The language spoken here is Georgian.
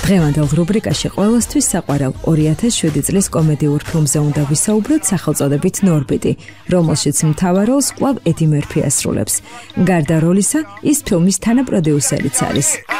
დღევანდელ რუბრიკაში ყველასთვის საყვარელ 2007 წლის კომედიურ ფილმზე უნდა ვისაუბროთ სახელწოდებით ნორბიტი, რომელშიც მთავარ როლს კვლავ ედი მერფი ასრულებს. გარდა როლისა, ის ფილმის თანაპროდიუსერიც არის.